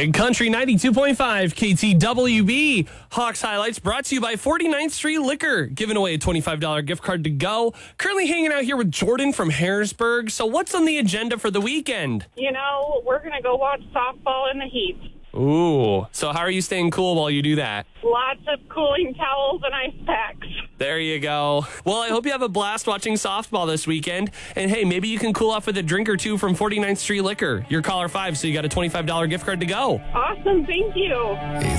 Big Country 92.5 KTWB. Hawks Highlights brought to you by 49th Street Liquor. Giving away a $25 gift card to go. Currently hanging out here with Jordan from Harrisburg. So what's on the agenda for the weekend? You know, we're going to go watch softball in the heat. Ooh. So how are you staying cool while you do that? Lots of cooling towels and ice packs. There you go. Well, I hope you have a blast watching softball this weekend. And hey, maybe you can cool off with a drink or two from 49th Street Liquor. You're caller 5, so you got a $25 gift card to go. Awesome. Thank you.